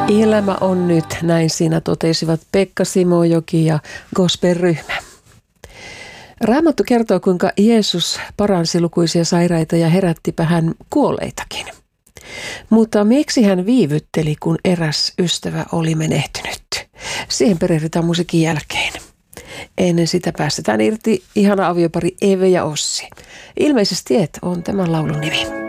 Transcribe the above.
Elämä on nyt, näin siinä totesivat Pekka Simojoki ja gospel-ryhmä. Raamattu kertoo, kuinka Jeesus paransi lukuisia sairaita ja herättipä hän kuolleitakin. Mutta miksi hän viivytteli, kun eräs ystävä oli menehtynyt? Siihen perehdytään musiikin jälkeen. Ennen sitä päästetään irti ihana aviopari Eve ja Ossi. Ilmeisesti on tämän laulun nimi.